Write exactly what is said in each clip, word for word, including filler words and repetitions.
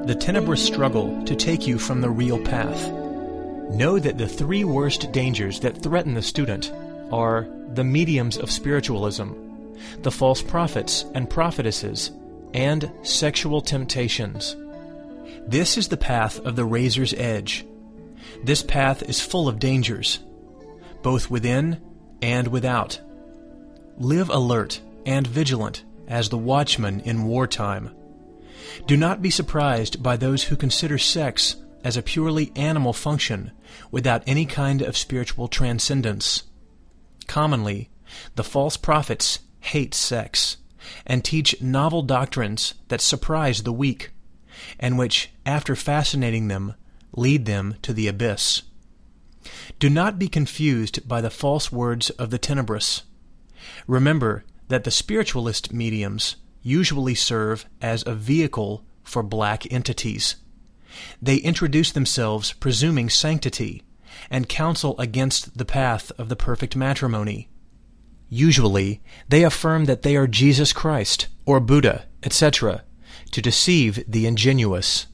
the tenebrous struggle to take you from the real path. Know that the three worst dangers that threaten the student are the mediums of spiritualism, the false prophets and prophetesses, and sexual temptations. This is the path of the razor's edge. This path is full of dangers, both within and without. Live alert and vigilant as the watchman in wartime. Do not be surprised by those who consider sex as a purely animal function without any kind of spiritual transcendence. Commonly, the false prophets hate sex and teach novel doctrines that surprise the weak, and which, after fascinating them, lead them to the abyss. Do not be confused by the false words of the tenebrous. Remember that the spiritualist mediums usually serve as a vehicle for black entities. They introduce themselves presuming sanctity and counsel against the path of the perfect matrimony. Usually, they affirm that they are Jesus Christ or Buddha, et cetera, to deceive the ingenuous.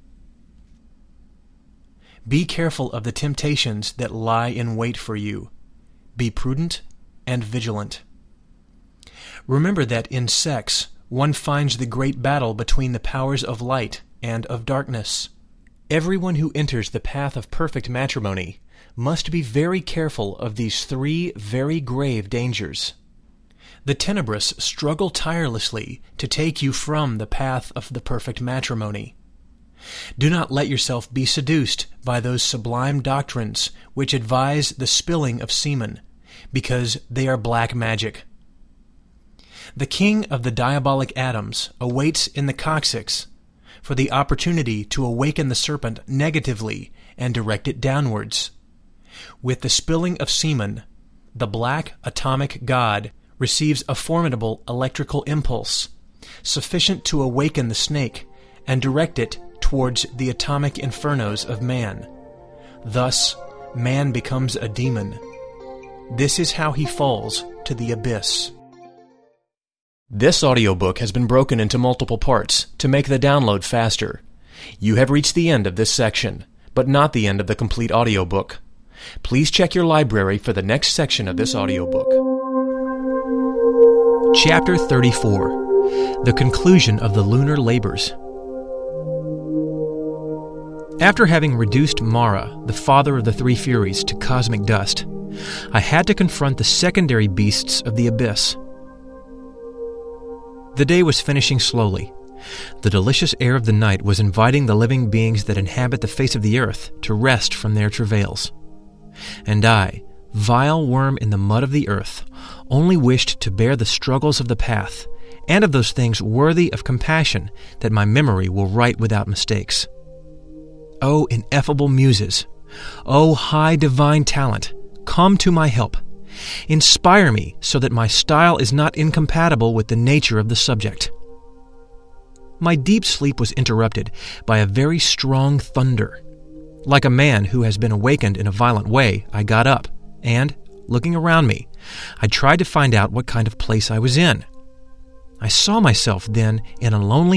Be careful of the temptations that lie in wait for you. Be prudent and vigilant. Remember that in sex, one finds the great battle between the powers of light and of darkness. Everyone who enters the path of perfect matrimony must be very careful of these three very grave dangers. The tenebrous struggle tirelessly to take you from the path of the perfect matrimony. Do not let yourself be seduced by those sublime doctrines which advise the spilling of semen, because they are black magic. The king of the diabolic atoms awaits in the coccyx for the opportunity to awaken the serpent negatively and direct it downwards. With the spilling of semen, the black atomic god receives a formidable electrical impulse, sufficient to awaken the snake and direct it towards the atomic infernos of man. Thus, man becomes a demon. This is how he falls to the abyss. This audiobook has been broken into multiple parts to make the download faster. You have reached the end of this section, but not the end of the complete audiobook. Please check your library for the next section of this audiobook. Chapter thirty-four. The Conclusion of the Lunar Labors. After having reduced Mara, the father of the three Furies, to cosmic dust, I had to confront the secondary beasts of the abyss. The day was finishing slowly. The delicious air of the night was inviting the living beings that inhabit the face of the earth to rest from their travails. And I, vile worm in the mud of the earth, only wished to bear the struggles of the path, and of those things worthy of compassion that my memory will write without mistakes. O ineffable muses! O high divine talent! Come to my help! Inspire me so that my style is not incompatible with the nature of the subject. My deep sleep was interrupted by a very strong thunder. Like a man who has been awakened in a violent way, I got up, and, looking around me, I tried to find out what kind of place I was in. I saw myself then in a lonely